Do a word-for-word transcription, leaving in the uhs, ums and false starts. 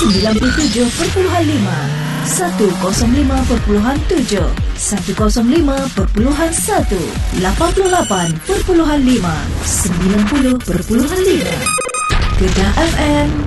sembilan puluh tujuh perpuluhan lima, seratus lima perpuluhan tujuh, seratus lima perpuluhan satu, lapan puluh lapan perpuluhan lima, sembilan puluh perpuluhan lima. Kedah F M